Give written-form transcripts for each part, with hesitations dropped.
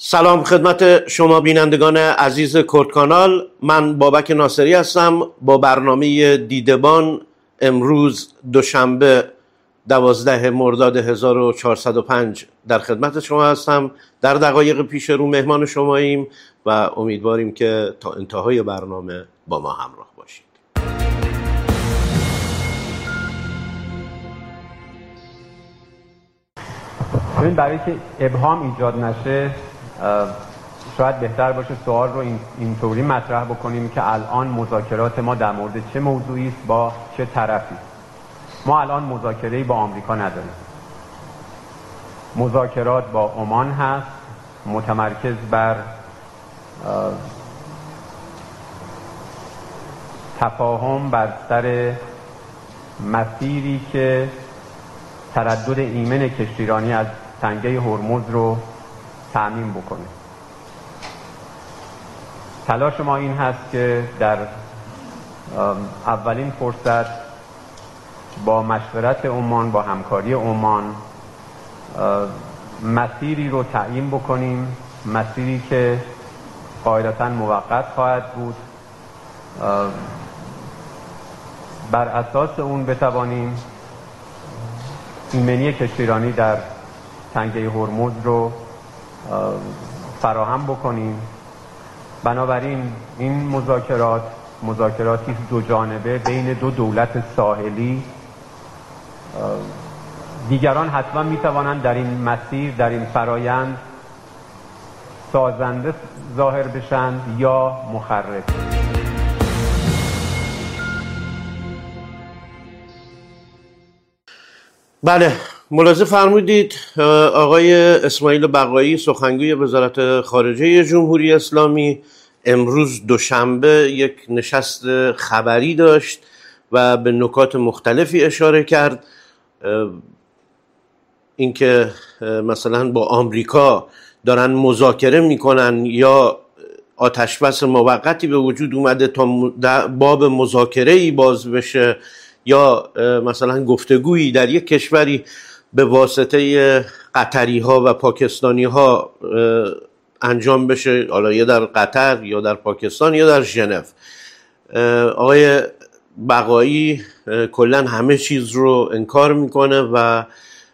سلام خدمت شما بینندگان عزیز کرد کانال. من بابک ناصری هستم با برنامه دیدبان. امروز دوشنبه 12 مرداد 1405 در خدمت شما هستم. در دقایق پیش رو مهمان شماییم و امیدواریم که تا انتهای برنامه با ما همراه باشید. ببین، برای که ابهام ایجاد نشه شاید بهتر باشه سوال رو اینطوری مطرح بکنیم که الان مذاکرات ما در مورد چه موضوعی است، با چه طرفی. ما الان مذاکره‌ای با آمریکا نداریم. مذاکرات با عمان هست، متمرکز بر تفاهم بر سر مسیری که تردد ایمن کشتیرانی از تنگه هرمز رو تأمین بکنه. تلاش ما این هست که در اولین فرصت با مشورت عمان، با همکاری عمان، مسیری رو تعیین بکنیم، مسیری که قاعدتاً موقت خواهد بود. بر اساس اون بتوانیم ایمنی کشتیرانی در تنگه هرمز رو فراهم بکنیم. بنابراین این مذاکراتی دو جانبه بین دو دولت ساحلی. دیگران حتما میتوانند در این مسیر، در این فرایند سازنده ظاهر بشند یا مخرب. بله، ملاحظه فرمودید آقای اسماعیل بقایی، سخنگوی وزارت خارجه جمهوری اسلامی، امروز دوشنبه یک نشست خبری داشت و به نکات مختلفی اشاره کرد. اینکه مثلا با آمریکا دارن مذاکره میکنن یا آتشبس موقتی به وجود اومده تا باب مذاکره‌ای باز بشه یا مثلا گفتگویی در یک کشوری به واسطه قطری ها و پاکستانی ها انجام بشه، حالا یا در قطر یا در پاکستان یا در ژنو. آقای بقایی کلا همه چیز رو انکار میکنه و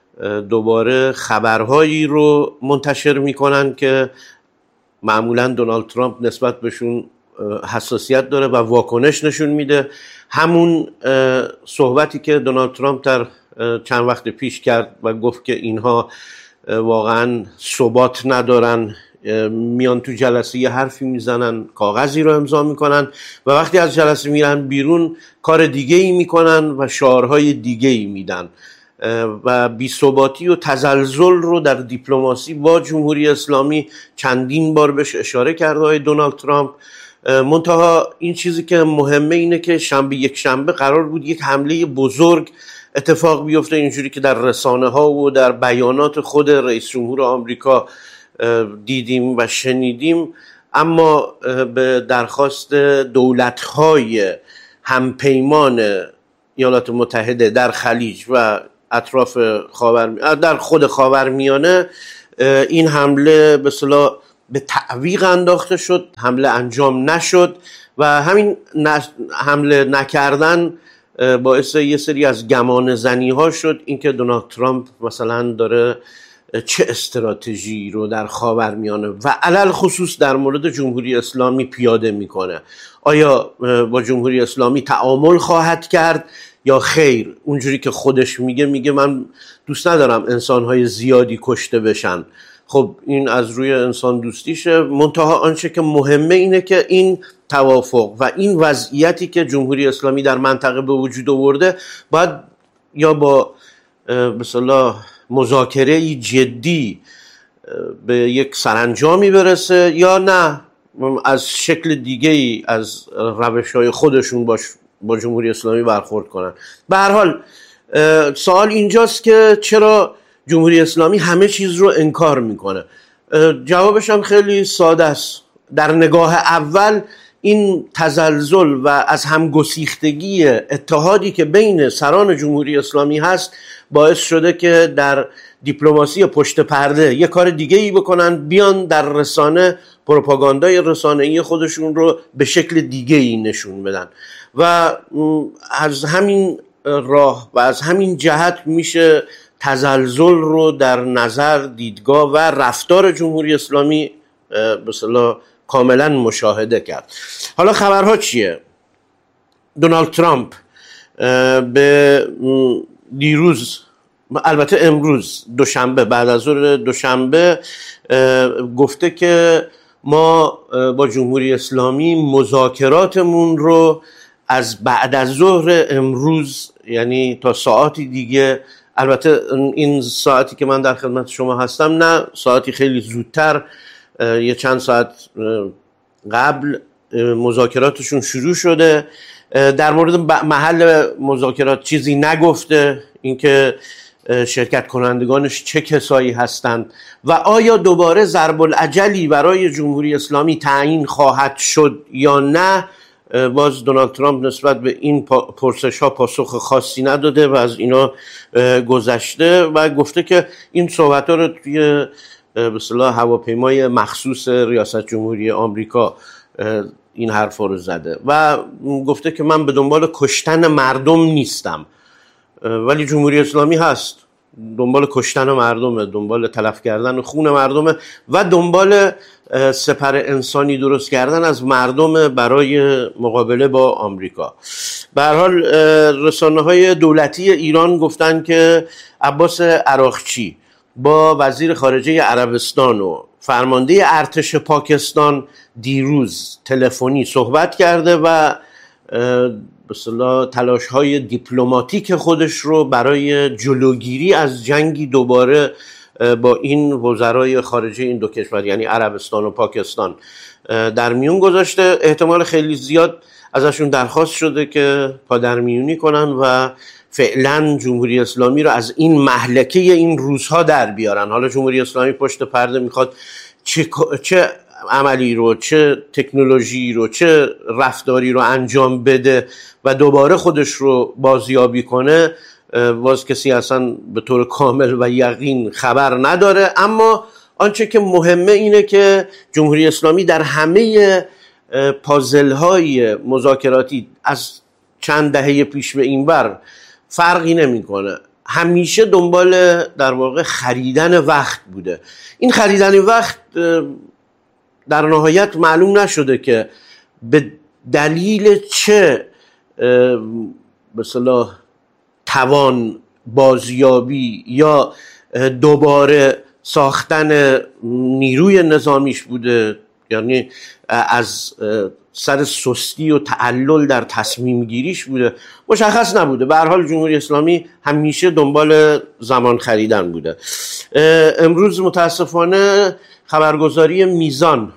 دوباره خبرهایی رو منتشر میکنن که معمولا دونالد ترامپ نسبت بهشون حساسیت داره و واکنش نشون میده. همون صحبتی که دونالد ترامپ در چند وقت پیش کرد و گفت که اینها واقعا ثبات ندارن، میان تو جلسه یه حرفی میزنن، کاغذی رو امضا میکنن و وقتی از جلسه میرن بیرون کار دیگه ای میکنن و شعارهای دیگه ای میدن و بی‌ثباتی و تزلزل رو در دیپلماسی با جمهوری اسلامی چندین بار بهش اشاره کرده آقای دونالد ترامپ. منتها این چیزی که مهمه اینه که یک شنبه قرار بود یک حمله بزرگ اتفاق بیفته، اینجوری که در رسانه ها و در بیانات خود رئیس جمهور آمریکا دیدیم و شنیدیم، اما به درخواست دولت‌های همپیمان ایالات متحده در خلیج و اطراف در خود خاورمیانه این حمله به اصطلاح به تعویق انداخته شد. حمله انجام نشد و همین حمله نکردن باعث یه سری از گمان زنی ها شد، اینکه دونالد ترامپ مثلا داره چه استراتژی رو در خاورمیانه و علل خصوص در مورد جمهوری اسلامی پیاده میکنه. آیا با جمهوری اسلامی تعامل خواهد کرد یا خیر؟ اونجوری که خودش میگه من دوست ندارم انسانهای زیادی کشته بشن. خب این از روی انسان دوستیشه. منتها آنچه که مهمه اینه که این توافق و این وضعیتی که جمهوری اسلامی در منطقه به وجود آورده باید یا با به اصطلاح مذاکره جدی به یک سرانجامی برسه یا نه از شکل دیگه‌ای از روش‌های خودشون با جمهوری اسلامی برخورد کنن. به هر حال سوال اینجاست که چرا جمهوری اسلامی همه چیز رو انکار میکنه؟ جوابش هم خیلی ساده است. در نگاه اول این تزلزل و از هم گسیختگی اتحادی که بین سران جمهوری اسلامی هست باعث شده که در دیپلماسی پشت پرده یه کار دیگه ای بکنن، بیان در رسانه پروپاگاندای رسانه‌ای خودشون رو به شکل دیگه ای نشون بدن و از همین راه و از همین جهت میشه تزلزل رو در نظر، دیدگاه و رفتار جمهوری اسلامی به اصطلاح کاملا مشاهده کرد. حالا خبرها چیه؟ دونالد ترامپ به دیروز، البته امروز دوشنبه، بعد از ظهر دوشنبه گفته که ما با جمهوری اسلامی مذاکراتمون رو از بعد از ظهر امروز، یعنی تا ساعتی دیگه، البته این ساعتی که من در خدمت شما هستم نه، ساعتی خیلی زودتر، یه چند ساعت قبل مذاکراتشون شروع شده. در مورد محل مذاکرات چیزی نگفته، اینکه شرکت کنندگانش چه کسایی هستند و آیا دوباره ضرب الاجلی برای جمهوری اسلامی تعیین خواهد شد یا نه. باز دونالد ترامپ نسبت به این پرسش ها پاسخ خاصی نداده و از اینا گذشته و گفته که این صحبت ها رو توی به اصطلاح هواپیمای مخصوص ریاست جمهوری آمریکا این حرفا رو زده و گفته که من به دنبال کشتن مردم نیستم، ولی جمهوری اسلامی هست، دنبال کشتن مردمه، دنبال تلف کردن خون مردمه و دنبال سپر انسانی درست کردن از مردم برای مقابله با آمریکا. به هر حال رسانه‌های دولتی ایران گفتن که عباس عراقچی با وزیر خارجه عربستان و فرمانده ارتش پاکستان دیروز تلفنی صحبت کرده و به اصطلاح تلاش‌های دیپلماتیک خودش رو برای جلوگیری از جنگی دوباره با این وزرای خارجه این دو کشور، یعنی عربستان و پاکستان، در میون گذاشته. احتمال خیلی زیاد ازشون درخواست شده که پادرمیونی کنن و فعلا جمهوری اسلامی رو از این مهلکه این روزها در بیارن. حالا جمهوری اسلامی پشت پرده میخواد چه عملی رو، چه تکنولوژی رو، چه رفتاری رو انجام بده و دوباره خودش رو بازیابی کنه، باز کسی اصلا به طور کامل و یقین خبر نداره. اما آنچه که مهمه اینه که جمهوری اسلامی در همه پازل‌های مذاکراتی از چند دهه پیش به این ور فرقی نمی‌کنه، همیشه دنبال در واقع خریدن وقت بوده. این خریدن وقت در نهایت معلوم نشده که به دلیل چه به اصطلاح توان بازیابی یا دوباره ساختن نیروی نظامیش بوده، یعنی از سر سستی و تعلل در تصمیم گیریش بوده، مشخص نبوده. به هر حال جمهوری اسلامی همیشه دنبال زمان خریدن بوده. امروز متاسفانه خبرگزاری میزان،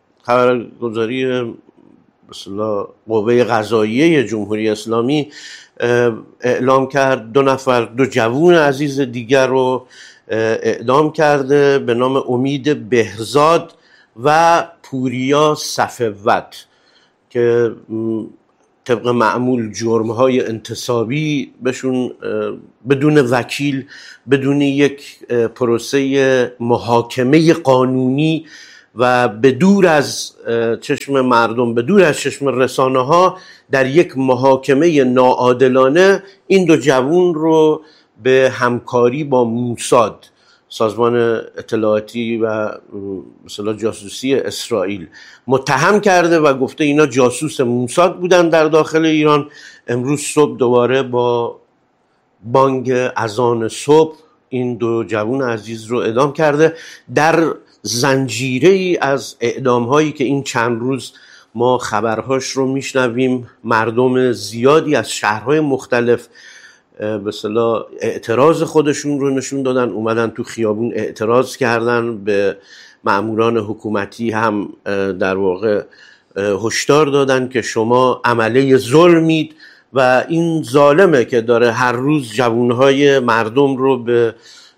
خبرگزاری مثلا قوه قضاییه جمهوری اسلامی، اعلام کرد 2 جوون عزیز دیگر رو اعدام کرده به نام امید بهزاد و پوریا صفوت که طبق معمول جرم‌های انتصابی بهشون بدون وکیل، بدون یک پروسه محاکمه قانونی و بدور از چشم مردم، بدور از چشم رسانه ها، در یک محاکمه ناعادلانه این 2 جوون رو به همکاری با موساد، سازمان اطلاعاتی و مثلا جاسوسی اسرائیل، متهم کرده و گفته اینا جاسوس موساد بودن در داخل ایران. امروز صبح دوباره با بانگ اذان صبح این 2 جوون عزیز رو اعدام کرده در زنجیره ای از اعدام هایی که این چند روز ما خبرهاش رو میشنویم. مردم زیادی از شهرهای مختلف به اصطلاح اعتراض خودشون رو نشون دادن، اومدن تو خیابون اعتراض کردن، به مأموران حکومتی هم در واقع هشدار دادن که شما عمله ظلمید و این ظالمه که داره هر روز جوانهای مردم رو به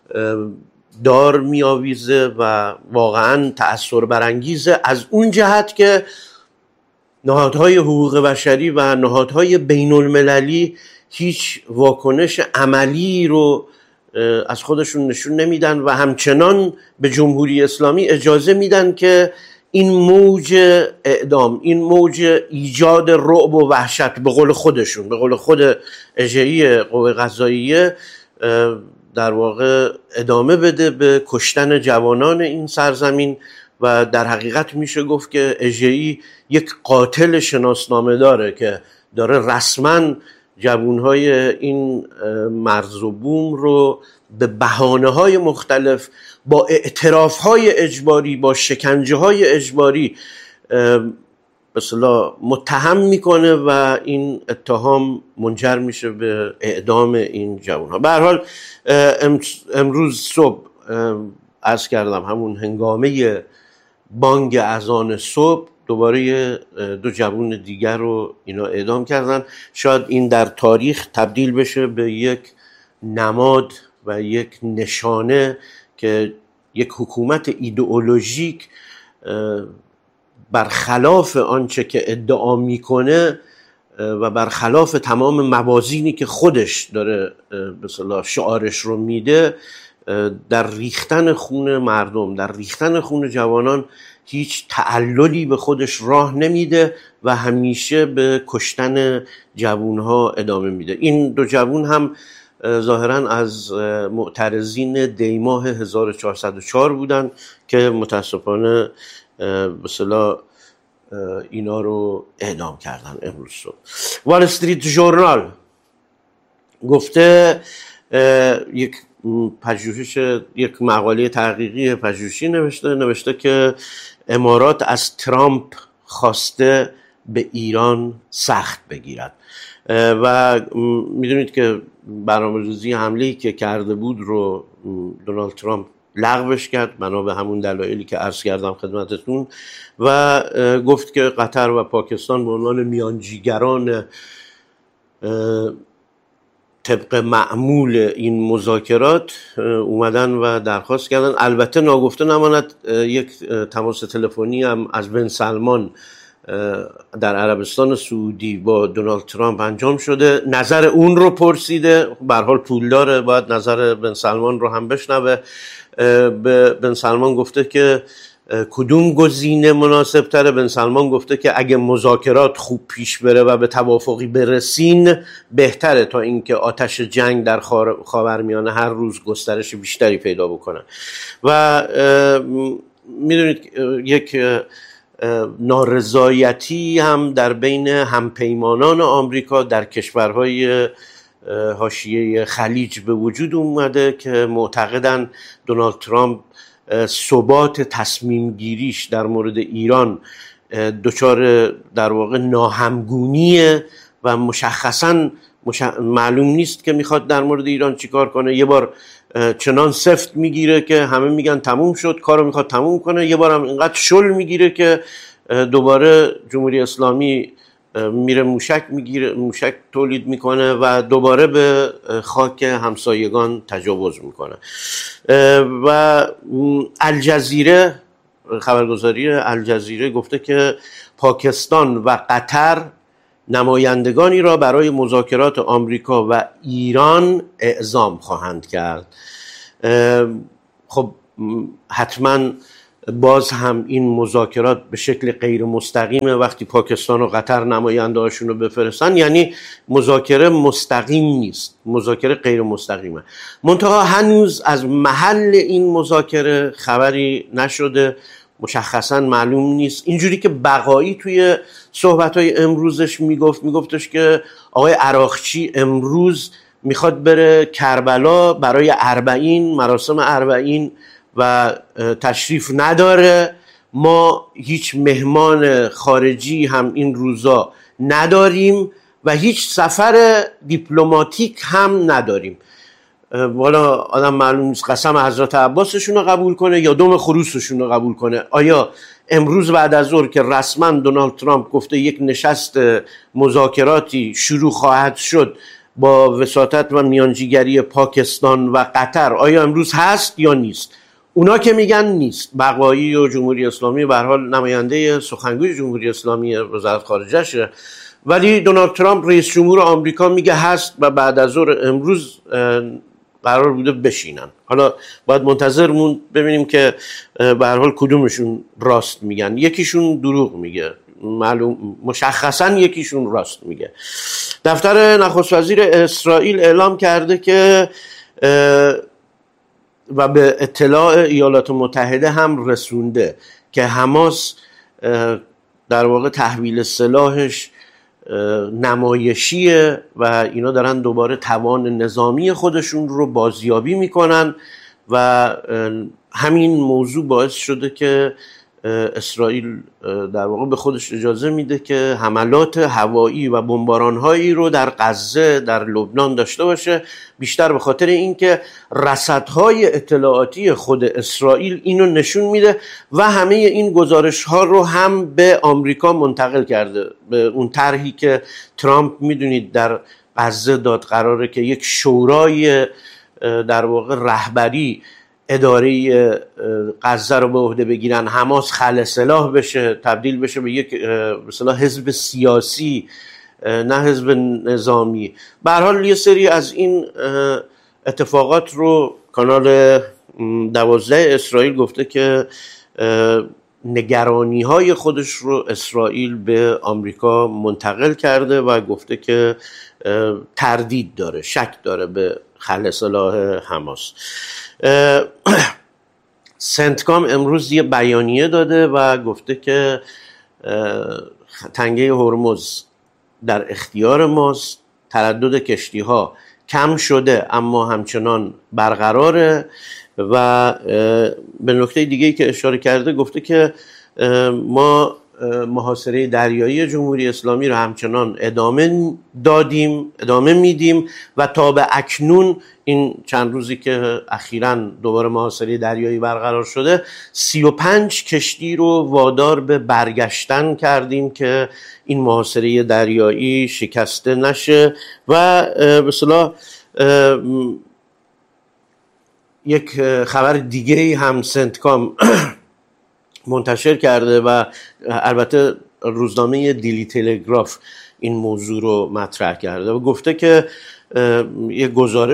دار میآویزه و واقعا تأثیر برانگیزه، از اون جهت که نهادهای حقوق بشری و نهادهای بین المللی هیچ واکنش عملی رو از خودشون نشون نمیدن و همچنان به جمهوری اسلامی اجازه میدن که این موج اعدام، این موج ایجاد رعب و وحشت، به قول خودشون، به قول خود اژه‌ای قوه قضاییه، در واقع ادامه بده به کشتن جوانان این سرزمین. و در حقیقت میشه گفت که اژه‌ای یک قاتل شناسنامه داره که داره رسما جوانهای این مرز و بوم رو به بهانه‌های مختلف، با اعتراف‌های اجباری، با شکنجه‌های اجباری به اصطلاح متهم میکنه و این اتهام منجر میشه به اعدام این جوانها. به هر حال امروز صبح عرض کردم همون هنگامه بانگ اذان صبح دوباره 2 جوان دیگر رو اینا اعدام کردن. شاید این در تاریخ تبدیل بشه به یک نماد و یک نشانه که یک حکومت ایدئولوژیک برخلاف آنچه که ادعا میکنه و برخلاف تمام موازینی که خودش داره به اصطلاح شعارش رو میده، در ریختن خون مردم، در ریختن خون جوانان هیچ تعللی به خودش راه نمیده و همیشه به کشتن جوانها ادامه میده. این 2 جوان هم ظاهرا از معترضین دیماه 1404 بودن که متاسفانه به اصطلاح اینا رو اعدام کردن امروز صبح. وال استریت ژورنال گفته، یک پژوهش، یک مقاله تحقیقی پژوهشی نوشته که امارات از ترامپ خواسته به ایران سخت بگیرد و میدونید که برنامه‌ریزی حمله‌ای که کرده بود رو دونالد ترامپ لغوش کرد بنا به همون دلایلی که عرض کردم خدمتتون و گفت که قطر و پاکستان به عنوان میانجیگران طبق معمول این مذاکرات اومدن و درخواست کردن. البته ناگفته نماند یک تماس تلفنی هم از بن سلمان در عربستان سعودی با دونالد ترامپ انجام شده، نظر اون رو پرسیده. به هر حال پول داره، باید نظر بن سلمان رو هم بشنوه. به بن سلمان گفته که کدوم گزینه مناسب تره. بن سلمان گفته که اگه مذاکرات خوب پیش بره و به توافقی برسین بهتره تا اینکه آتش جنگ در خاورمیانه هر روز گسترش بیشتری پیدا بکنه. و میدونید یک نارضایتی هم در بین همپیمانان آمریکا در کشورهای حاشیه خلیج به وجود اومده که معتقدن دونالد ترامپ ثبات تصمیم گیریش در مورد ایران دچار در واقع ناهمگونیه و مشخصاً معلوم نیست که میخواد در مورد ایران چیکار کنه. یه بار چنان سفت میگیره که همه میگن تموم شد، کارو میخواد تموم کنه، یه بار هم اینقدر شل میگیره که دوباره جمهوری اسلامی میره موشک تولید میکنه و دوباره به خاک همسایگان تجاوز میکنه. و الجزیره، خبرگزاری الجزیره گفته که پاکستان و قطر نمایندگانی را برای مذاکرات آمریکا و ایران اعزام خواهند کرد. خب حتما باز هم این مذاکرات به شکل غیر مستقیمه. وقتی پاکستان و قطر نماینده هاشون رو بفرستن یعنی مذاکره مستقیم نیست، مذاکره غیر مستقیمه. منتها هنوز از محل این مذاکره خبری نشده، مشخصا معلوم نیست. اینجوری که بقایی توی صحبت‌های امروزش میگفتش که آقای عراقچی امروز میخواد بره کربلا برای مراسم 40 و تشریف نداره. ما هیچ مهمان خارجی هم این روزا نداریم و هیچ سفر دیپلماتیک هم نداریم. والا آدم معلوم نیست قسم حضرت عباسشون رو قبول کنه یا دم خروسشون رو قبول کنه. آیا امروز بعد از ظهر که رسما دونالد ترامپ گفته یک نشست مذاکراتی شروع خواهد شد با وساطت و میانجیگری پاکستان و قطر، آیا امروز هست یا نیست؟ اونا که میگن نیست. بقایی و جمهوری اسلامی به هر حال نماینده سخنگوی جمهوری اسلامی وزارت خارجه‌شه، ولی دونالد ترامپ رئیس جمهور آمریکا میگه هست و بعد از ظهر امروز قرار بوده بشینن. حالا باید منتظر ببینیم که به هر حال کدومشون راست میگن. یکیشون دروغ میگه، معلوم مشخصا یکیشون راست میگه. دفتر نخست وزیر اسرائیل اعلام کرده که و به اطلاع ایالات متحده هم رسونده که حماس در واقع تحویل سلاحش نمایشیه و اینا دارن دوباره توان نظامی خودشون رو بازیابی میکنن و همین موضوع باعث شده که اسرائیل در واقع به خودش اجازه میده که حملات هوایی و بمباران‌هایی رو در غزه، در لبنان داشته باشه، بیشتر به خاطر اینکه رصدهای اطلاعاتی خود اسرائیل اینو نشون میده و همه این گزارش‌ها رو هم به آمریکا منتقل کرده. به اون طرحی که ترامپ میدونید در غزه داد، قراره که یک شورای در واقع رهبری اداره غزه رو به عهده بگیرن، حماس خلع سلاح بشه، تبدیل بشه به یک مثلا حزب سیاسی نه حزب نظامی. به هر حال یه سری از این اتفاقات رو کانال 12 اسرائیل گفته که نگرانی های خودش رو اسرائیل به آمریکا منتقل کرده و گفته که تردید داره، شک داره به خلع سلاح حماس. سنتکام امروز یه بیانیه داده و گفته که تنگه هرمز در اختیار ماست، تردد کشتی ها کم شده اما همچنان برقراره و به نکته دیگه‌ای که اشاره کرده گفته که ما محاصره دریایی جمهوری اسلامی رو همچنان ادامه میدیم و تا به اکنون این چند روزی که اخیراً دوباره محاصره دریایی برقرار شده 35 کشتی رو وادار به برگشتن کردیم که این محاصره دریایی شکسته نشه. و به اصطلاح یک خبر دیگه هم سنتکام منتشر کرده و البته روزنامه دیلی تلگراف این موضوع رو مطرح کرده و گفته که یه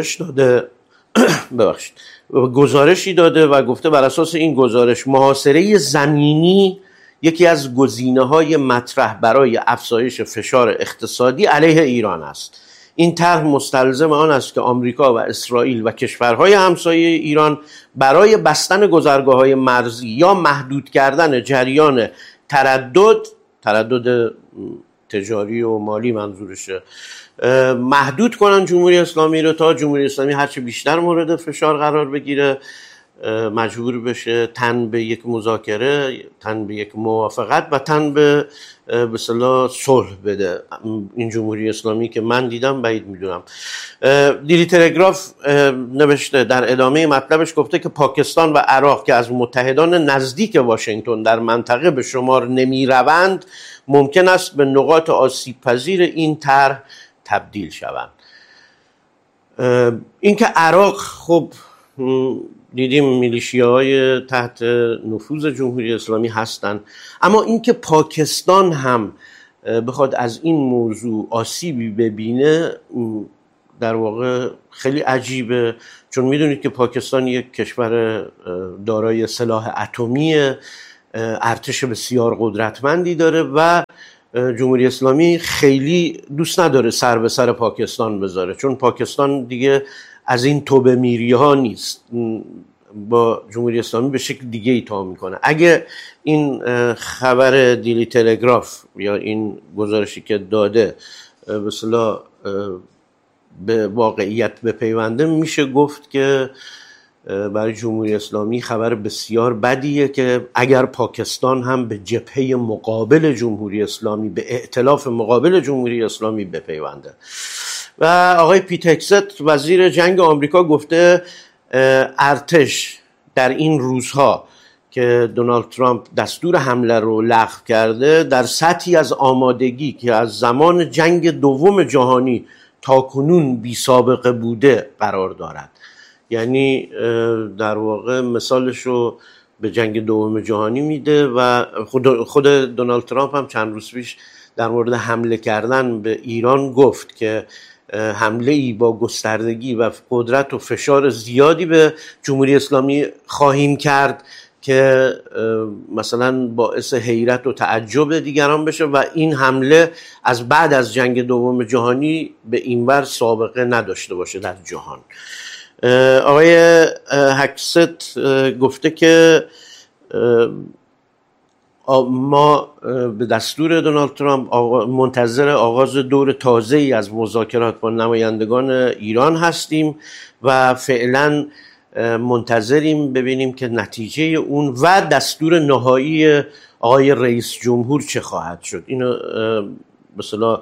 گزارشی داده و گفته بر اساس این گزارش محاصره زمینی یکی از گزینه‌های مطرح برای افزایش فشار اقتصادی علیه ایران است. این طرح مستلزم آن است که آمریکا و اسرائیل و کشورهای همسایه ایران برای بستن گذرگاه‌های مرزی یا محدود کردن جریان تردد تجاری و مالی منظورشه، محدود کنن جمهوری اسلامی رو تا جمهوری اسلامی هرچه بیشتر مورد فشار قرار بگیره، مجبور بشه تن به یک مذاکره، تن به یک موافقت و تن به اصطلاح صلح بده. این جمهوری اسلامی که من دیدم بعید میدونم. دیلی تلگراف نوشته در ادامه مطلبش گفته که پاکستان و عراق که از متحدان نزدیک واشنگتن در منطقه به شمار نمی روند ممکن است به نقاط آسیب پذیر این طرح تبدیل شوند. اینکه عراق خب دیدیم میلیشیاهای تحت نفوذ جمهوری اسلامی هستند، اما اینکه پاکستان هم بخواد از این موضوع آسیبی ببینه در واقع خیلی عجیبه، چون میدونید که پاکستان یک کشور دارای سلاح اتمی، ارتش بسیار قدرتمندی داره و جمهوری اسلامی خیلی دوست نداره سر به سر پاکستان بذاره، چون پاکستان دیگه از این توبه میری ها نیست، با جمهوری اسلامی به شکل دیگه ایتها میکنه. اگه این خبر دیلی تلگراف یا این گزارشی که داده به اصطلاح به واقعیت بپیونده، میشه گفت که برای جمهوری اسلامی خبر بسیار بدیه که اگر پاکستان هم به جبهه مقابل جمهوری اسلامی، به ائتلاف مقابل جمهوری اسلامی بپیونده. و آقای پیت هگست وزیر جنگ آمریکا گفته ارتش در این روزها که دونالد ترامپ دستور حمله رو لغو کرده در سطحی از آمادگی که از زمان جنگ دوم جهانی تا کنون بی سابقه بوده قرار دارد. یعنی در واقع مثالش رو به جنگ دوم جهانی میده و خود دونالد ترامپ هم چند روز پیش در مورد حمله کردن به ایران گفت که حمله ای با گستردگی و قدرت و فشار زیادی به جمهوری اسلامی خواهیم کرد که مثلا باعث حیرت و تعجب دیگران بشه و این حمله از بعد از جنگ دوم جهانی به اینور سابقه نداشته باشه در جهان. آقای هکست گفته که ما به دستور دونالد ترامپ منتظر آغاز دور تازه‌ای از مذاکرات با نمایندگان ایران هستیم و فعلا منتظریم ببینیم که نتیجه اون و دستور نهایی آقای رئیس جمهور چه خواهد شد. اینو مثلا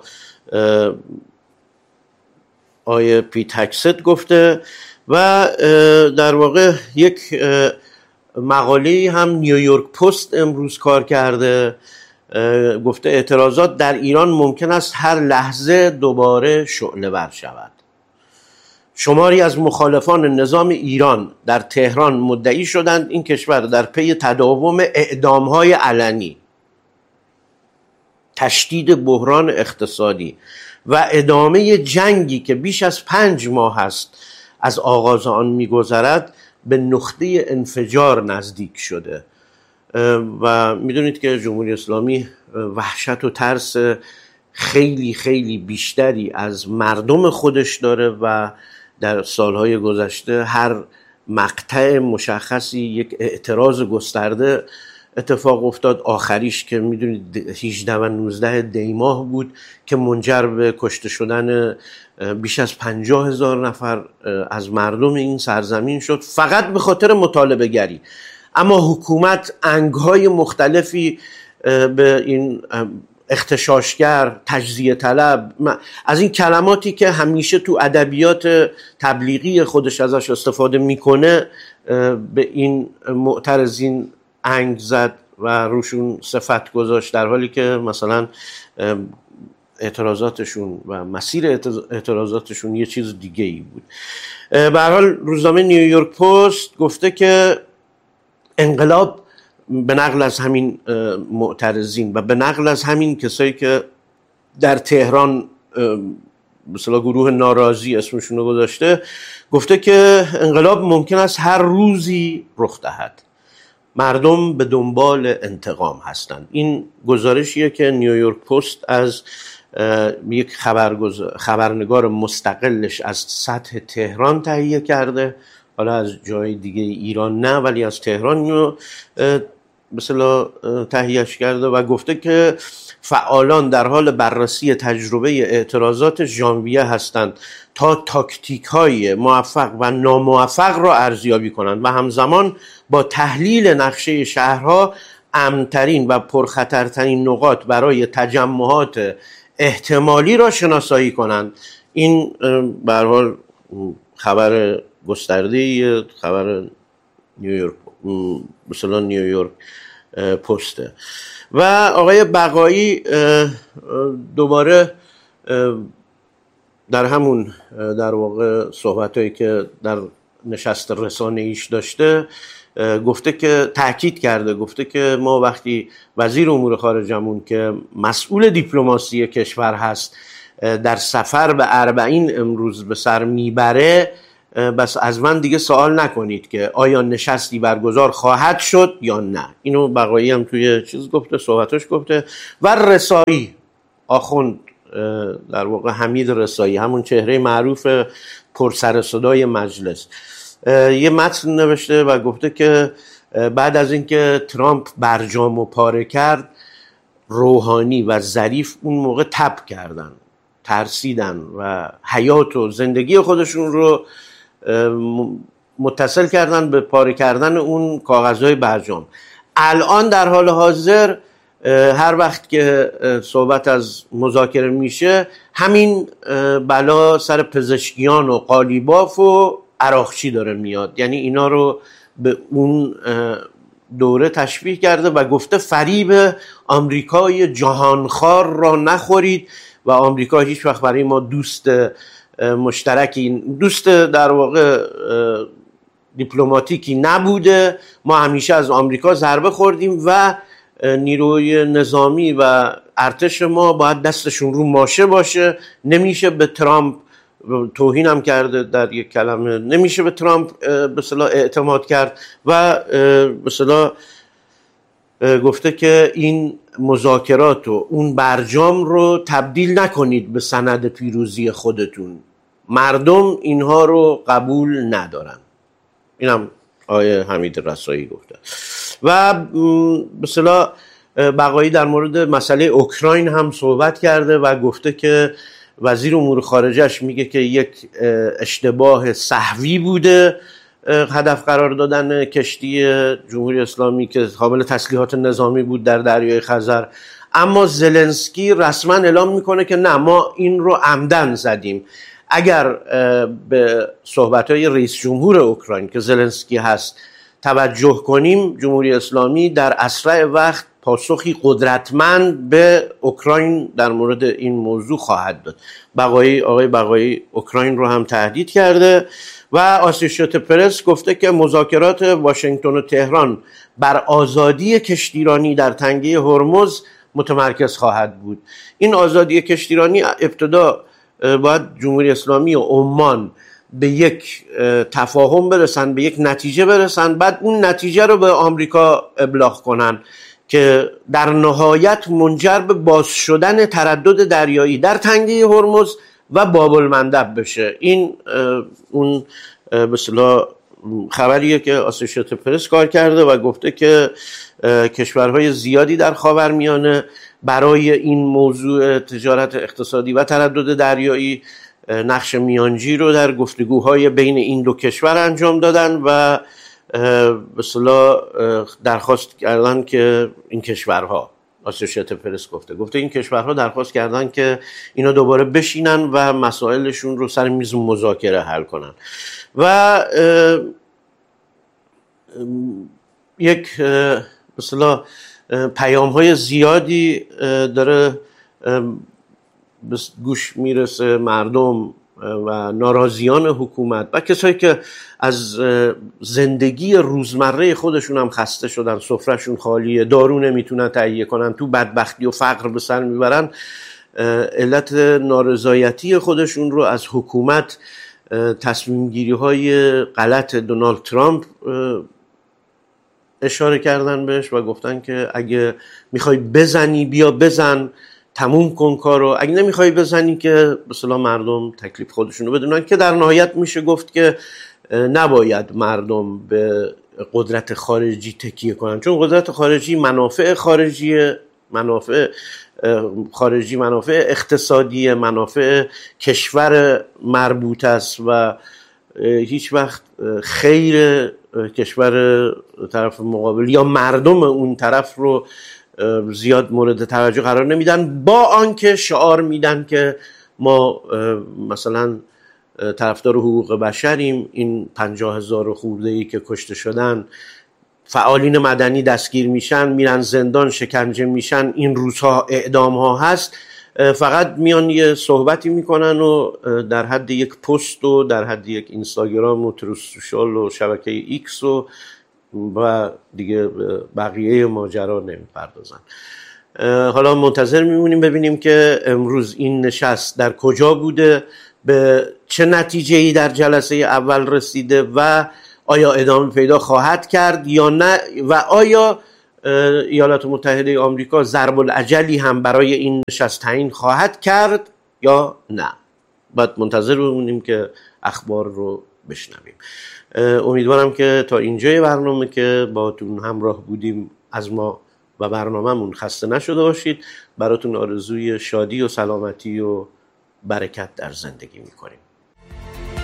آقای پیت هکست گفته و در واقع یک مقاله هم نیویورک پست امروز کار کرده، گفته اعتراضات در ایران ممکن است هر لحظه دوباره شعله ور شود. شماری از مخالفان نظام ایران در تهران مدعی شدند این کشور در پی تداوم اعدام‌های علنی، تشدید بحران اقتصادی و ادامه جنگی که بیش از 5 ماه است از آغاز آن می‌گذرد به نقطه انفجار نزدیک شده و میدونید که جمهوری اسلامی وحشت و ترس خیلی خیلی بیشتری از مردم خودش داره و در سالهای گذشته هر مقطع مشخصی یک اعتراض گسترده اتفاق افتاد. آخریش که میدونید 18 و 19 دی ماه بود که منجر به کشته شدن بیش از 50,000 نفر از مردم این سرزمین شد فقط به خاطر مطالبه گری. اما حکومت انگهای مختلفی به این اغتشاشگر، تجزیه طلب، از این کلماتی که همیشه تو ادبیات تبلیغی خودش ازش استفاده میکنه به این معترضین انگ زد و روشون صفت گذاشت، در حالی که مثلا اعتراضاتشون و مسیر اعتراضاتشون یه چیز دیگه ای بود. به هر حال روزنامه نیویورک پست گفته که انقلاب به نقل از همین معترضین و به نقل از همین کسایی که در تهران مثلا گروه ناراضی اسمشون رو گذاشته، گفته که انقلاب ممکن است هر روزی رخ دهد. مردم به دنبال انتقام هستند. این گزارشیه که نیویورک پست از یک خبرنگار مستقلش از سطح تهران تهیه کرده، حالا از جای دیگه ایران نه ولی از تهران رو مثلا تهیهش کرده و گفته که فعالان در حال بررسی تجربه اعتراضات ژانویه هستند تا تاکتیک‌های موفق و ناموفق را ارزیابی کنند و همزمان با تحلیل نقشه شهرها امن‌ترین و پرخطرترین نقاط برای تجمعات احتمالی را شناسایی کنند. این به هر حال خبر گسترده، خبر نیویورک پسته. و آقای بقایی دوباره در همون در واقع صحبتایی که در نشست رسانه‌ایش داشته گفته که تأکید کرده، گفته که ما وقتی وزیر امور خارجمون که مسئول دیپلماسی کشور هست در سفر به اربعین امروز به سر میبره، بس از من دیگه سوال نکنید که آیا نشستی برگزار خواهد شد یا نه. اینو بقایی هم توی چیز گفته، صحبتش گفته. و رسایی، آخوند در واقع حمید رسایی، همون چهره معروف پرسر صدای مجلس، یه متن نوشته و گفته که بعد از اینکه ترامپ برجام و پاره کرد، روحانی و ظریف اون موقع تب کردن، ترسیدن و حیات و زندگی خودشون رو متصل کردن به پاره کردن اون کاغذهای برجام. الان در حال حاضر هر وقت که صحبت از مذاکره میشه، همین بلا سر پزشکیان و قالیباف و عراقچی داره میاد. یعنی اینا رو به اون دوره تشبیه کرده و گفته فریب آمریکای جهانخوار را نخورید و آمریکا هیچ وقت برای ما دوست مشترکی، دوست در واقع دیپلماتیکی نبوده. ما همیشه از آمریکا ضربه خوردیم و نیروی نظامی و ارتش ما باید دستشون رو ماشه باشه. نمیشه به ترامپ توهین هم کرده در یک کلمه. نمیشه به ترامپ به اصطلاح اعتماد کرد و به اصطلاح گفته که این مذاکرات و اون برجام رو تبدیل نکنید به سند پیروزی خودتون، مردم اینها رو قبول ندارن. اینم آقای حمید رسایی گفته. و به اصطلاح بقایی در مورد مسئله اوکراین هم صحبت کرده و گفته که وزیر امور خارجهش میگه که یک اشتباه سهوی بوده هدف قرار دادن کشتی جمهوری اسلامی که حامل تسلیحات نظامی بود در دریای خزر، اما زلنسکی رسما اعلام میکنه که نه، ما این رو عمدن زدیم. اگر به صحبت‌های رئیس جمهور اوکراین که زلنسکی هست توجه کنیم، جمهوری اسلامی در اسرع وقت پاسخی قدرتمند به اوکراین در مورد این موضوع خواهد داد. آقای بقایی اوکراین رو هم تهدید کرده و آسوشییتد پرس گفته که مذاکرات واشنگتن و تهران بر آزادی کشتیرانی در تنگه هرمز متمرکز خواهد بود. این آزادی کشتیرانی ابتدا باید جمهوری اسلامی و عمان به یک تفاهم برسن، به یک نتیجه برسن، بعد اون نتیجه رو به آمریکا ابلاغ کنن که در نهایت منجر به باز شدن تردد دریایی در تنگه هرمز و باب المندب بشه. این اون به اصطلاح خبریه که آسوشییتد پرس کار کرده و گفته که کشورهای زیادی در خاورمیانه برای این موضوع تجارت اقتصادی و تردد دریایی نقش میانجی رو در گفتگوهای بین این دو کشور انجام دادن و به اصطلاح درخواست کردن که این کشورها، آسوشییتد پرس گفته این کشورها درخواست کردن که اینا دوباره بشینن و مسائلشون رو سر میز مذاکره حل کنن و یک به اصطلاح پیام‌های زیادی داره گوش میرسه مردم و ناراضیان حکومت و کسایی که از زندگی روزمره خودشون هم خسته شدن، سفرهشون خالیه، دارو نمیتونن تهیه کنن، تو بدبختی و فقر به سر میبرن، علت نارضایتی خودشون رو از حکومت، تصمیم گیری های غلط دونالد ترامپ اشاره کردن بهش و گفتن که اگه میخوای بزنی بیا بزن، تموم کن کارو، اگه نمیخوای بزنی که مثلا مردم تکلیف خودشونو بدونن، که در نهایت میشه گفت که نباید مردم به قدرت خارجی تکیه کنن، چون قدرت خارجی منافع خارجی، اقتصادی، منافع کشور مربوط است و هیچ وقت خیر کشور طرف مقابل یا مردم اون طرف رو زیاد مورد توجه قرار نمیدن، با آنکه شعار میدن که ما مثلا طرفدار حقوق بشریم، این 50,000 خورده‌ای که کشته شدن، فعالین مدنی دستگیر میشن، میرن زندان، شکنجه میشن، این روزها اعدام ها هست، فقط میان یه صحبتی میکنن و در حد یک پست و در حد یک اینستاگرام و تروت سوشال و شبکه ایکس و دیگه بقیه ماجرا نمیپردازن. حالا منتظر میمونیم ببینیم که امروز این نشست در کجا بوده، به چه نتیجه‌ای در جلسه اول رسیده و آیا ادامه پیدا خواهد کرد یا نه، و آیا ایالات متحده آمریکا ضرب العجلی هم برای این نشست تعیین خواهد کرد یا نه. باید منتظر بمونیم که اخبار رو بشنویم. امیدوارم که تا اینجای برنامه که باهاتون همراه بودیم از ما و برنامه‌مون خسته نشده باشید. براتون آرزوی شادی و سلامتی و برکت در زندگی می‌کنیم.